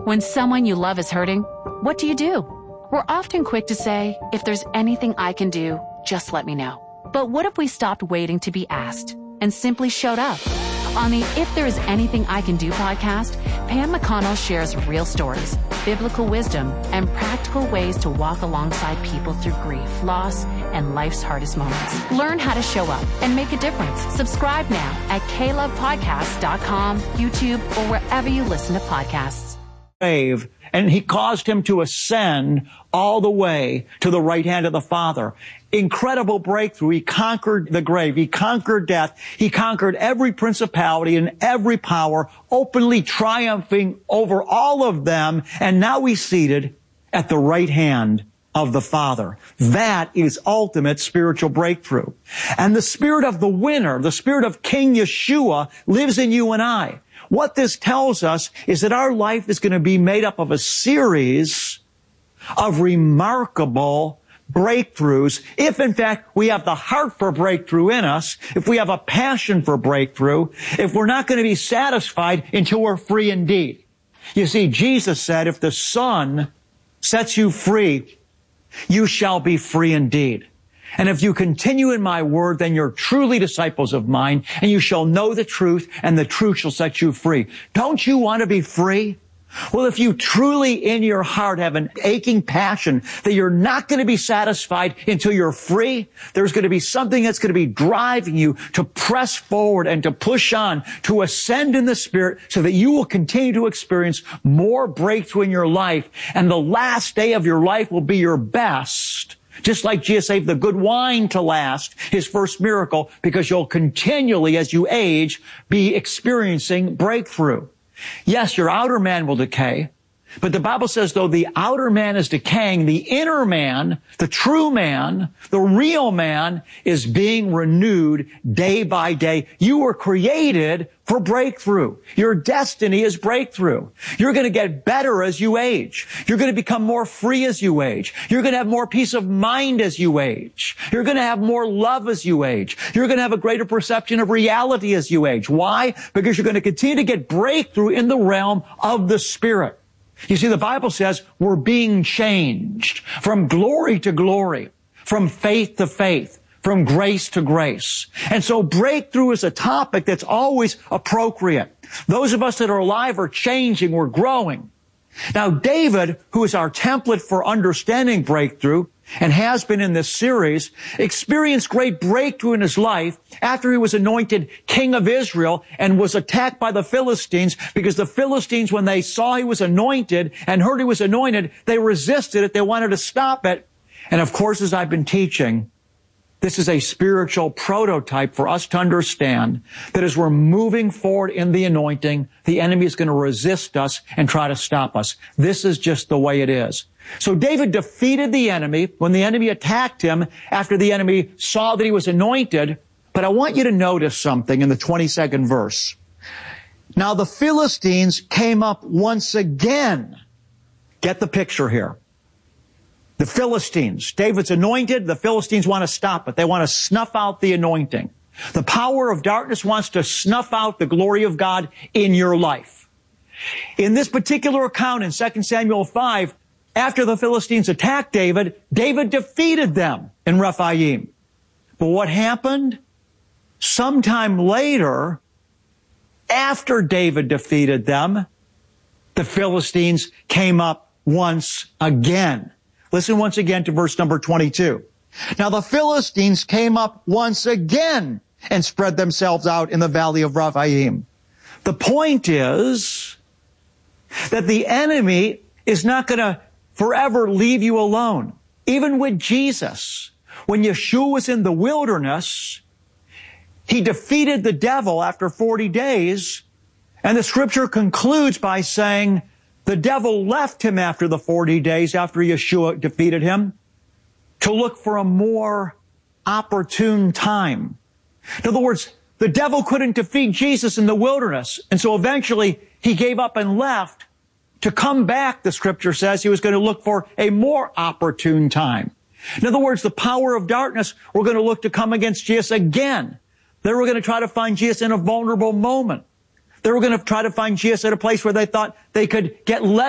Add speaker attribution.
Speaker 1: When someone you love is hurting, what do? We're often quick to say, if there's anything I can do, just let me know. But what if we stopped waiting to be asked and simply showed up? On the If There Is Anything I Can Do podcast, Pam McConnell shares real stories, biblical wisdom, and practical ways to walk alongside people through grief, loss, and life's hardest moments. Learn how to show up and make a difference. Subscribe now at KLovePodcasts.com, YouTube, or wherever you listen to podcasts.
Speaker 2: And he caused him to ascend all the way to the right hand of the Father. Incredible breakthrough. He conquered the grave. He conquered death. He conquered every principality and every power, openly triumphing over all of them. And now he's seated at the right hand of the Father. That is ultimate spiritual breakthrough. And the spirit of the winner, the spirit of King Yeshua, lives in you and I. What this tells us is that our life is going to be made up of a series of remarkable breakthroughs. If, in fact, we have the heart for breakthrough in us, if we have a passion for breakthrough, if we're not going to be satisfied until we're free indeed. You see, Jesus said, if the Son sets you free, you shall be free indeed. And if you continue in my word, then you're truly disciples of mine, and you shall know the truth, and the truth shall set you free. Don't you want to be free? Well, if you truly in your heart have an aching passion that you're not going to be satisfied until you're free, there's going to be something that's going to be driving you to press forward and to push on, to ascend in the Spirit so that you will continue to experience more breakthrough in your life, and the last day of your life will be your best. Just like Jesus saved the good wine to last, his first miracle, because you'll continually, as you age, be experiencing breakthrough. Yes, your outer man will decay, but the Bible says, though the outer man is decaying, the inner man, the true man, the real man, is being renewed day by day. You were created for breakthrough. Your destiny is breakthrough. You're going to get better as you age. You're going to become more free as you age. You're going to have more peace of mind as you age. You're going to have more love as you age. You're going to have a greater perception of reality as you age. Why? Because you're going to continue to get breakthrough in the realm of the Spirit. You see, the Bible says we're being changed from glory to glory, from faith to faith, from grace to grace. And so breakthrough is a topic that's always appropriate. Those of us that are alive are changing, we're growing. Now, David, who is our template for understanding breakthrough and has been in this series, experienced great breakthrough in his life after he was anointed king of Israel and was attacked by the Philistines, because the Philistines, when they saw he was anointed and heard he was anointed, they resisted it. They wanted to stop it. And of course, as I've been teaching, this is a spiritual prototype for us to understand that as we're moving forward in the anointing, the enemy is going to resist us and try to stop us. This is just the way it is. So David defeated the enemy when the enemy attacked him after the enemy saw that he was anointed. But I want you to notice something in the 22nd verse. Now the Philistines came up once again. Get the picture here. The Philistines. David's anointed. The Philistines want to stop it. They want to snuff out the anointing. The power of darkness wants to snuff out the glory of God in your life. In this particular account in 2 Samuel 5, after the Philistines attacked David, David defeated them in Rephaim. But what happened? Sometime later, after David defeated them, the Philistines came up once again. Listen once again to verse number 22. Now the Philistines came up once again and spread themselves out in the valley of Rephaim. The point is that the enemy is not going to forever leave you alone. Even with Jesus, when Yeshua was in the wilderness, he defeated the devil after 40 days, and the scripture concludes by saying, the devil left him after the 40 days after Yeshua defeated him to look for a more opportune time. In other words, the devil couldn't defeat Jesus in the wilderness. And so eventually he gave up and left to come back. The scripture says he was going to look for a more opportune time. In other words, the power of darkness were going to look to come against Jesus again. They were going to try to find Jesus in a vulnerable moment. They were going to try to find Jesus at a place where they thought they could get